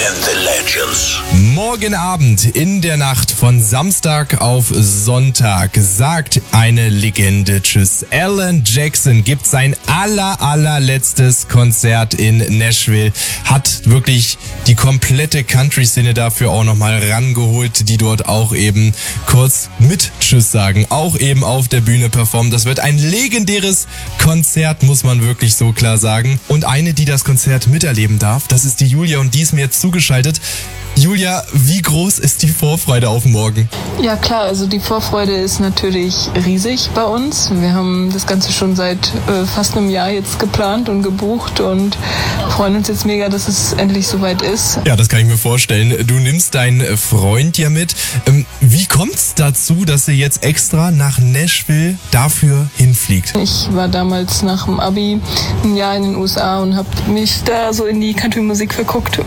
and the Legends. Morgen Abend in der Nacht von Samstag auf Sonntag sagt eine Legende Tschüss. Alan Jackson gibt sein allerletztes Konzert in Nashville. Hat wirklich die komplette Country-Szene dafür auch nochmal rangeholt, die dort auch eben kurz mit Tschüss sagen. Auch eben auf der Bühne performen. Das wird ein legendäres Konzert, muss man wirklich so klar sagen. Und eine, die das Konzert miterleben darf, das ist die Julia und die ist mir jetzt zugeschaltet. Julia, wie groß ist die Vorfreude auf morgen? Ja klar, also die Vorfreude ist natürlich riesig bei uns. Wir haben das Ganze schon seit fast einem Jahr jetzt geplant und gebucht und freuen uns jetzt mega, dass es endlich soweit ist. Ja, das kann ich mir vorstellen. Du nimmst deinen Freund ja mit. Wie kommt's dazu, dass ihr jetzt extra nach Nashville dafür hinfliegt? Ich war damals nach dem Abi ein Jahr in den USA und habe mich da so in die Country-Musik verguckt.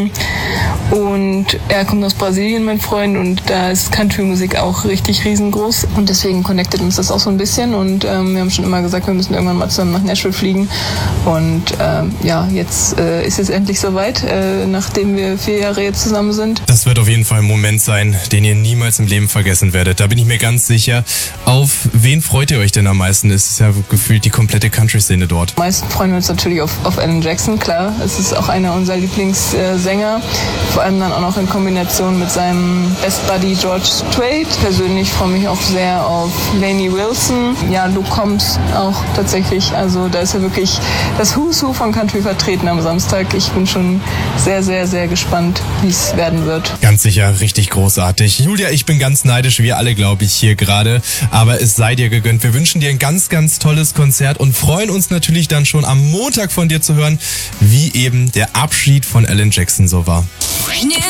Und er kommt aus Brasilien, mein Freund, und da ist Country-Musik auch richtig riesengroß. Und deswegen connectet uns das auch so ein bisschen. Und wir haben schon immer gesagt, wir müssen irgendwann mal zusammen nach Nashville fliegen. Und jetzt ist es endlich soweit, nachdem wir 4 Jahre jetzt zusammen sind. Das wird auf jeden Fall ein Moment sein, den ihr niemals im Leben vergessen werdet. Da bin ich mir ganz sicher. Auf wen freut ihr euch denn am meisten? Es ist ja gefühlt die komplette Country-Szene dort. Am meisten freuen wir uns natürlich auf Alan Jackson, klar. Es ist auch einer unserer Lieblingssänger. Vor allem dann auch noch in Kombination mit seinem Best Buddy George Strait. Persönlich freue mich auch sehr auf Lainey Wilson. Ja, Luke Combs auch tatsächlich. Also da ist ja wirklich das Who's Who von Country vertreten am Samstag. Ich bin schon sehr gespannt, wie es werden wird. Ganz sicher, richtig großartig. Julia, ich bin ganz neidisch, wir alle, glaube ich, hier gerade. Aber es sei dir gegönnt. Wir wünschen dir ein ganz tolles Konzert und freuen uns natürlich dann schon am Montag von dir zu hören, wie eben der Abschied von Alan Jackson so war. New